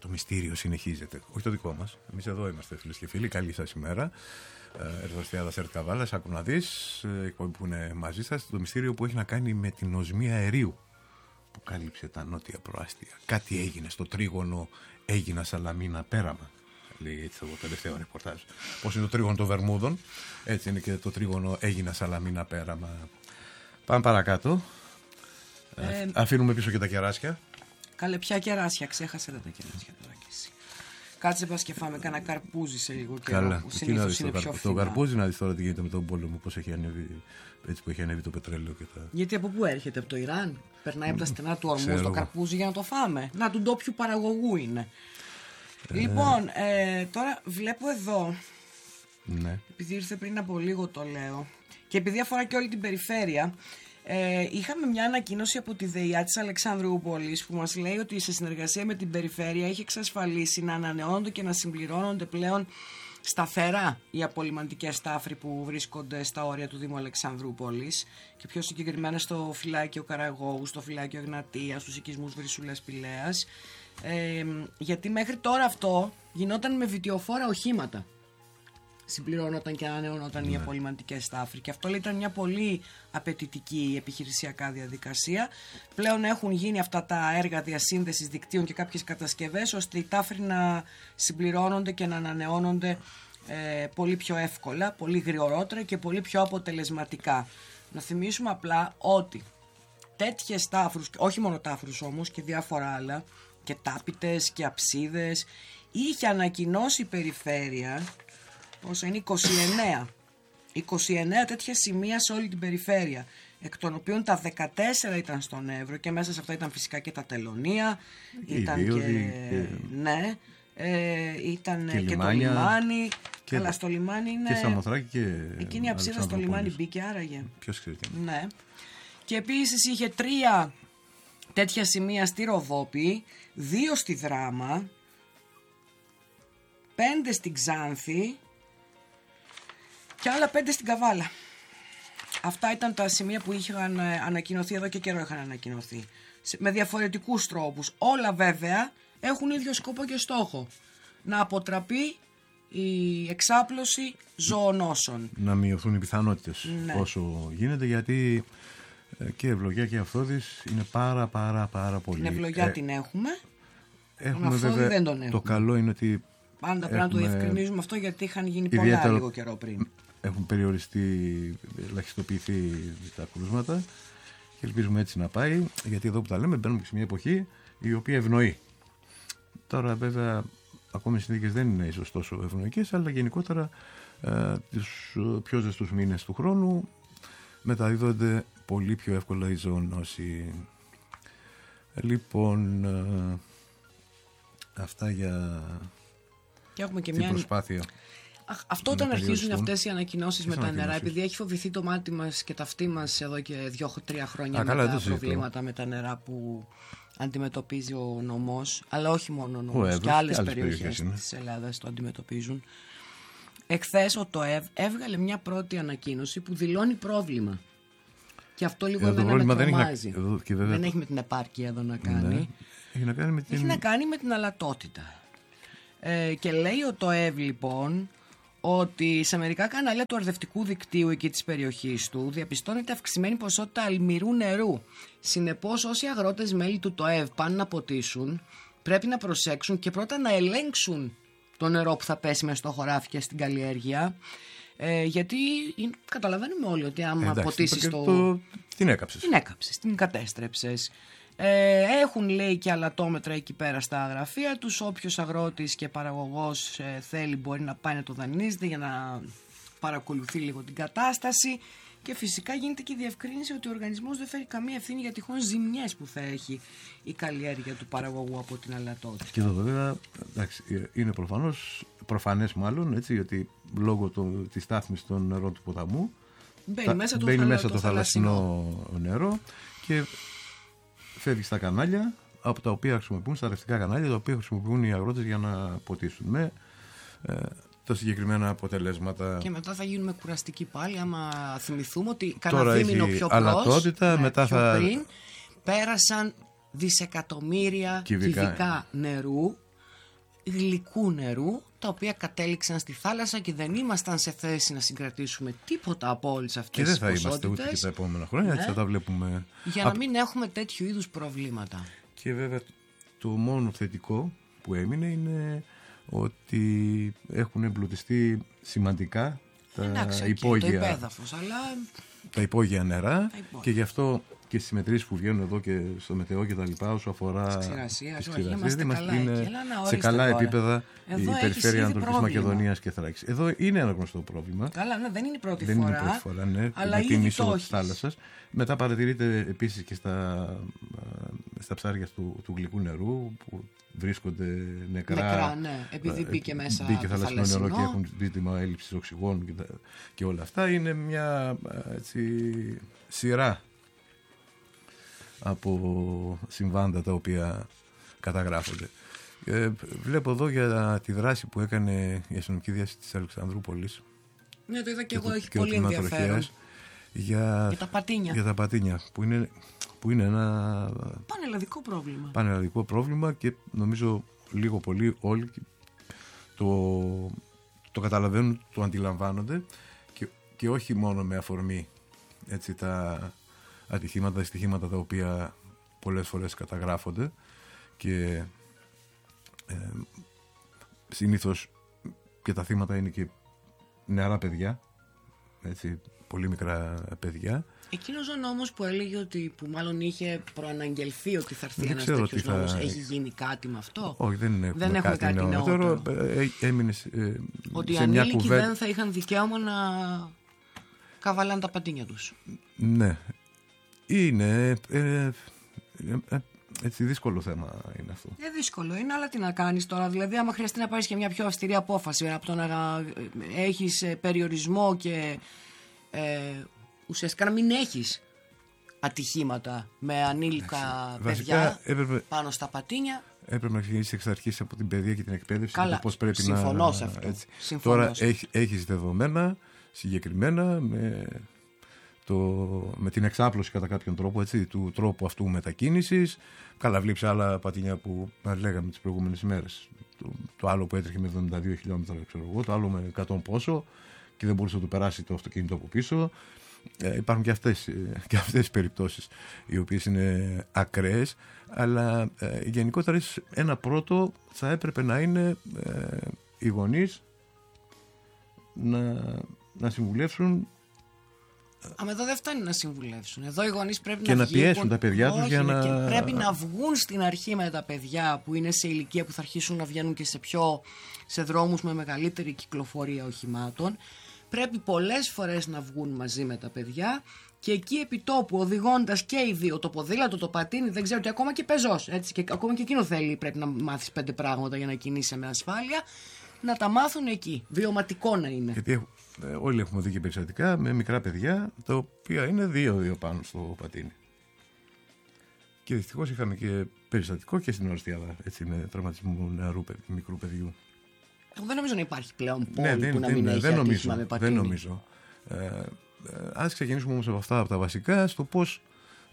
το μυστήριο συνεχίζεται. Όχι το δικό μας. Εμείς εδώ είμαστε, φίλες και φίλοι. Καλή σας ημέρα. Ερδοστιάδα Σέρτ Καβάλας, άκου να δεις, εκπομπή που είναι μαζί σας. Το μυστήριο που έχει να κάνει με την οσμία αερίου που κάλυψε τα νότια προάστια. Κάτι έγινε στο τρίγωνο, έγινα Σαλαμίνα πέραμα. Λέει έτσι το τελευταίο ρεπορτάζ. Πώς είναι το τρίγωνο των Βερμούδων, έτσι είναι και το τρίγωνο έγινα Σαλαμίνα πέραμα. Πάμε παρακάτω. Αφήνουμε πίσω και τα κεράσια. Καλέ, πια κεράσια, ξέχασε τα κεράσια τώρα κι εσύ. Κάτσε πας και φάμε κάνα καρπούζι σε λίγο καιρό. Καλά, Συνήθως είναι πιο το καρπούζι να δεις τώρα τι γίνεται με τον πόλεμο, πώς έχει ανέβει, έτσι που έχει ανέβει το πετρέλαιο και τα... Γιατί από πού έρχεται, από το Ιράν? Περνάει από τα στενά του Ορμούζ το καρπούζι για να το φάμε. Να, του ντόπιου παραγωγού είναι. Λοιπόν, τώρα βλέπω εδώ, Ναι. επειδή ήρθε πριν από λίγο το λέω, και επειδή αφορά και όλη την περιφέρεια, είχαμε μια ανακοίνωση από τη ΔΕΙΑ της Αλεξανδρούπολης που μας λέει ότι σε συνεργασία με την περιφέρεια έχει εξασφαλίσει να ανανεώνονται και να συμπληρώνονται πλέον σταθερά οι απολυμαντικές τάφροι που βρίσκονται στα όρια του Δήμου Αλεξανδρούπολης και πιο συγκεκριμένα στο φυλάκιο Καραγώγου, στο φυλάκιο Εγνατίας, στους οικισμούς Βρυσούλας Πηλαίας, γιατί μέχρι τώρα αυτό γινόταν με βιτιοφόρα οχήματα. Συμπληρώνονταν και ανανεώνονταν οι απολυμαντικές τάφροι. Και αυτό ήταν μια πολύ απαιτητική επιχειρησιακά διαδικασία. Πλέον έχουν γίνει αυτά τα έργα διασύνδεσης δικτύων και κάποιες κατασκευές ώστε οι τάφροι να συμπληρώνονται και να ανανεώνονται πολύ πιο εύκολα, πολύ γρηγορότερα και πολύ πιο αποτελεσματικά. Να θυμίσουμε απλά ότι τέτοιες τάφρους, όχι μόνο τάφρους όμως και διάφορα άλλα, και τάπητες και αψίδες, είχε ανακοινώσει η περιφέρεια. Πόσα είναι? 29 τέτοια σημεία σε όλη την περιφέρεια, εκ των οποίων τα 14 ήταν στον Εύρο και μέσα σε αυτά ήταν φυσικά και τα τελωνία, ήταν ναι, ήταν και το λιμάνι, αλλά στο λιμάνι είναι και Σαμοθράκη και εκείνη η αψίδα στο λιμάνι μπήκε άραγε. Ποιος ξέρει? Ναι. Και επίσης είχε 3 τέτοια σημεία στη Ροδόπη, 2 στη Δράμα, 5 στην Ξάνθη και άλλα 5 στην Καβάλα. Αυτά ήταν τα σημεία που είχαν ανακοινωθεί εδώ και καιρό είχαν ανακοινωθεί. Με διαφορετικούς τρόπους. Όλα βέβαια έχουν ίδιο σκόπο και στόχο. Να αποτραπεί η εξάπλωση ζωονόσων. Να μειωθούν οι πιθανότητες όσο γίνεται, γιατί και ευλογιά και Αυθόδης είναι πάρα πολύ. Την ευλογιά την έχουμε. Τον Αυθόδη δεν τον έχουμε. Το καλό είναι ότι πάντα πρέπει να το διευκρινίζουμε αυτό, γιατί είχαν γίνει πολλά λίγο καιρό πριν. Έχουν περιοριστεί, ελαχιστοποιηθεί τα κρούσματα και ελπίζουμε έτσι να πάει, γιατί εδώ που τα λέμε μπαίνουμε σε μια εποχή η οποία ευνοεί. Τώρα βέβαια ακόμη οι συνθήκες δεν είναι ίσως τόσο ευνοϊκές, αλλά γενικότερα τους πιο ζεστούς μήνες του χρόνου μεταδίδονται πολύ πιο εύκολα οι ζωονόσοι. Λοιπόν, αυτά για την προσπάθεια. Αυτό όταν αρχίζουν αυτές οι ανακοινώσεις με τα νερά, επειδή έχει φοβηθεί το μάτι μας και τα αυτή μας εδώ και 2-3 χρόνια με τα προβλήματα με τα νερά που αντιμετωπίζει ο νομός, αλλά όχι μόνο ο νομός, και άλλες περιοχές της Ελλάδας το αντιμετωπίζουν. Εχθές ο ΤΟΕΒ έβγαλε μια πρώτη ανακοίνωση που δηλώνει πρόβλημα. Και αυτό λίγο εμένα με τρομάζει. Δεν έχει με την επάρκεια εδώ να κάνει. Ναι. Έχει να κάνει με την αλατότητα. Και λέει ο ΤΟΕΒ λοιπόν ότι σε μερικά κανάλια του αρδευτικού δικτύου εκεί της περιοχής του διαπιστώνεται αυξημένη ποσότητα αλμυρού νερού. Συνεπώς, όσοι αγρότες μέλη του ΤΟΕΒ πάνε να ποτίσουν, πρέπει να προσέξουν και πρώτα να ελέγξουν το νερό που θα πέσει μέσα στο χωράφι και στην καλλιέργεια. Γιατί καταλαβαίνουμε όλοι ότι άμα ποτίσεις την έκαψες, την κατέστρεψες. Έχουν λέει και αλατόμετρα εκεί πέρα στα γραφεία τους. Όποιος αγρότης και παραγωγός θέλει μπορεί να πάει να το δανείζεται για να παρακολουθεί λίγο την κατάσταση. Και φυσικά γίνεται και η διευκρίνηση ότι ο οργανισμός δεν φέρει καμία ευθύνη για τυχόν ζημιές που θα έχει η καλλιέργεια του παραγωγού από την αλατότητα. Και εδώ βέβαια είναι προφανές μάλλον, έτσι, γιατί λόγω της στάθμης των νερών του ποταμού μπαίνει μέσα το θαλασσινό νερό και φεύγει στα κανάλια, από τα οποία χρησιμοποιούν, στα ρευτικά κανάλια, τα οποία χρησιμοποιούν οι αγρότες για να ποτίσουν με τα συγκεκριμένα αποτελέσματα. Και μετά θα γίνουμε κουραστικοί πάλι, άμα θυμηθούμε ότι κανένα δίμηνο πιο πριν πέρασαν δισεκατομμύρια κυβικά νερού γλυκού νερού, τα οποία κατέληξαν στη θάλασσα και δεν ήμασταν σε θέση να συγκρατήσουμε τίποτα από όλες αυτές τις ποσότητες. Και δεν θα είμαστε ούτε και τα επόμενα χρόνια, έτσι θα τα βλέπουμε. Για να μην έχουμε τέτοιου είδους προβλήματα. Και βέβαια το μόνο θετικό που έμεινε είναι ότι έχουν εμπλουτιστεί σημαντικά τα υπόγεια. Το υπέδαφος, αλλά... τα υπόγεια νερά, και γι' αυτό και στις μετρήσεις που βγαίνουν εδώ και στο μετεό και τα λοιπά, όσο αφορά τις ξηρασίες, είναι σε καλά επίπεδα η περιφέρεια Ανατολικής Μακεδονίας και Θράκης. Εδώ είναι ένα γνωστό πρόβλημα. Καλά, ναι, δεν είναι η πρώτη φορά. Δεν είναι η πρώτη φορά, ναι, αλλά με την είσοδο της θάλασσας. Μετά παρατηρείται επίσης και στα ψάρια του γλυκού νερού που βρίσκονται νεκρά, ναι, επειδή μπήκε μέσα μπήκε θαλασσινό νερό και έχουν ζήτημα έλλειψης οξυγόνου και όλα αυτά. Είναι μια σειρά από συμβάντα τα οποία καταγράφονται. Βλέπω εδώ για τη δράση που έκανε η αστυνομική διάσταση της Αλεξανδρούπολης. Ναι, το είδα και εγώ, έχει πολύ ενδιαφέρον. Για τα πατίνια, που είναι ένα πανελλαδικό πρόβλημα και νομίζω λίγο πολύ όλοι το καταλαβαίνουν, το αντιλαμβάνονται και όχι μόνο με αφορμή έτσι, τα ατυχήματα, τα στοιχήματα τα οποία πολλές φορές καταγράφονται και συνήθως και τα θύματα είναι και νεαρά παιδιά, έτσι, πολύ μικρά παιδιά. Εκείνος ο νόμος που έλεγε ότι, που μάλλον είχε προαναγγελθεί ότι θα έρθει ένας τέτοιος νόμος, έχει γίνει κάτι με αυτό? Όχι, δεν έχουμε κάτι νεότερο. Έμεινε ότι οι ανήλικοι δεν θα είχαν δικαίωμα να καβαλάνε τα πατίνια τους. Ναι. Είναι έτσι δύσκολο θέμα είναι αυτό. Δύσκολο είναι, αλλά τι να κάνεις τώρα. Δηλαδή, άμα χρειαστεί να πάρεις και μια πιο αυστηρή απόφαση από το να έχεις περιορισμό και ουσιαστικά να μην έχεις ατυχήματα με ανήλικα παιδιά πάνω στα πατίνια. Έπρεπε να ξεκινήσει εξ αρχής από την παιδεία και την εκπαίδευση. Καλά, πώς πρέπει συμφωνώ σε αυτό. Τώρα έχεις δεδομένα συγκεκριμένα με την εξάπλωση κατά κάποιον τρόπο, έτσι, του τρόπου αυτού μετακίνησης. Καλά, βλέπεις άλλα πατίνια που λέγαμε τις προηγούμενες ημέρες. Το άλλο που έτρεχε με 72 χιλιόμετρα, ξέρω εγώ, το άλλο με 100 πόσο και δεν μπορούσε να του περάσει το αυτοκίνητο από πίσω. Υπάρχουν και αυτές τις περιπτώσεις οι οποίες είναι ακραίες, αλλά γενικότερα ένα πρώτο θα έπρεπε να είναι οι γονείς να συμβουλεύσουν. Εδώ δεν φτάνει να συμβουλεύσουν. Εδώ οι γονείς πρέπει και να πιέσουν τα παιδιά τους για να. Και πρέπει να βγουν στην αρχή με τα παιδιά που είναι σε ηλικία που θα αρχίσουν να βγαίνουν και σε δρόμους με μεγαλύτερη κυκλοφορία οχημάτων. Πρέπει πολλές φορές να βγουν μαζί με τα παιδιά και εκεί επί τόπου, οδηγώντας και οι δύο, το ποδήλατο, το πατίνι, δεν ξέρω τι, ακόμα και πεζός. Έτσι, και ακόμα και εκείνο πρέπει να μάθεις 5 πράγματα για να κινείσαι με ασφάλεια. Να τα μάθουν εκεί. Βιωματικό να είναι. Γιατί όλοι έχουμε δει και περιστατικά με μικρά παιδιά, τα οποία είναι 2-2 πάνω στο πατίνι. Και δυστυχώς είχαμε και περιστατικό και στην Ορστιάδα, έτσι, με τραυματισμό νεαρού μικρού παιδιού. Δεν νομίζω να υπάρχει πλέον πόλη που να μην έχει ατύχημα με πατίνι. Δεν νομίζω. Ας ξεκινήσουμε όμως από αυτά, από τα βασικά, στο πώς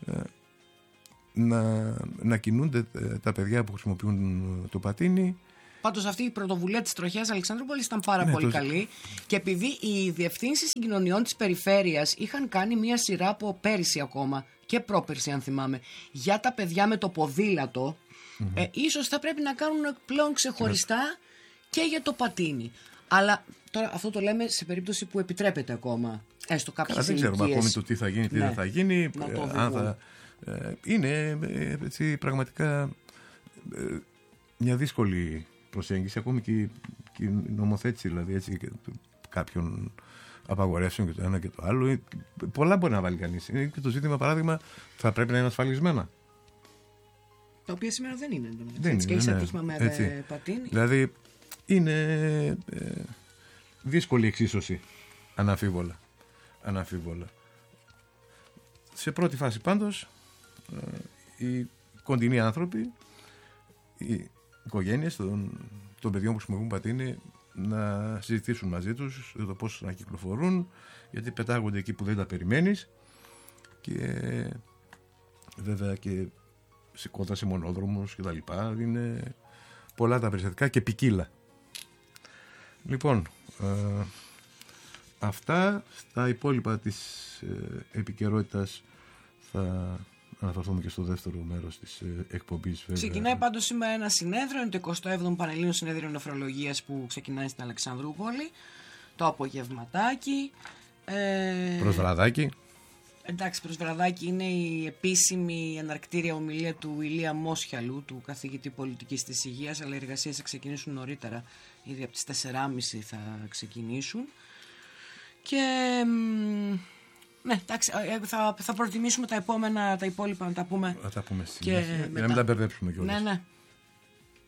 να κινούνται τα παιδιά που χρησιμοποιούν το πατίνι. Πάντως αυτή η πρωτοβουλία της Τροχέας Αλεξανδρούπολης ήταν πάρα πολύ καλή, και επειδή οι διευθύνσεις συγκοινωνιών της περιφέρειας είχαν κάνει μια σειρά από πέρυσι ακόμα και πρόπερσι αν θυμάμαι για τα παιδιά με το ποδήλατο, ίσως θα πρέπει να κάνουν πλέον ξεχωριστά και για το πατίνι. Αλλά τώρα αυτό το λέμε σε περίπτωση που επιτρέπεται ακόμα. Έστω κάποιες ηλικίες. Δεν ξέρουμε ακόμη το τι θα γίνει, τι δεν θα γίνει. Είναι έτσι, πραγματικά μια δύσκολη προσέγγιση, ακόμη και η νομοθέτηση, δηλαδή, έτσι, κάποιων απαγορεύσεων και το ένα και το άλλο. Πολλά μπορεί να βάλει κανείς. Είναι και το ζήτημα, παράδειγμα, θα πρέπει να είναι ασφαλισμένα. Τα οποία σήμερα δεν είναι. Δεν είναι, και έχει ατύχημα με πατίνι. Δηλαδή είναι δύσκολη εξίσωση, αναμφίβολα. Σε πρώτη φάση πάντως οι κοντινοί άνθρωποι, οι οικογένειες των παιδιών που χρησιμοποιούν πατίνι, να συζητήσουν μαζί τους για το πώς να κυκλοφορούν, γιατί πετάγονται εκεί που δεν τα περιμένεις και βέβαια και κοντά σε μονόδρομους και τα λοιπά. Είναι πολλά τα περιστατικά και ποικίλα. Λοιπόν, αυτά. Στα υπόλοιπα της επικαιρότητας θα αναφερθούμε και στο δεύτερο μέρος της εκπομπής. Ξεκινάει πάντως σήμερα ένα συνέδριο, είναι το 27ο Πανελλήνιο Συνέδριο Νεφρολογίας που ξεκινάει στην Αλεξανδρούπολη, το απογευματάκι. Προσβραδάκι. Εντάξει, προσβραδάκι είναι η επίσημη εναρκτήρια ομιλία του Ηλία Μόσχιαλου, του καθηγητή πολιτικής της υγείας, αλλά οι εργασίες θα ξεκινήσουν νωρίτερα, ήδη από τις 4.30 θα ξεκινήσουν. Και ναι, εντάξει, θα προτιμήσουμε τα υπόλοιπα να τα πούμε. Θα τα πούμε για να μην τα μπερδέψουμε κιόλας. Ναι.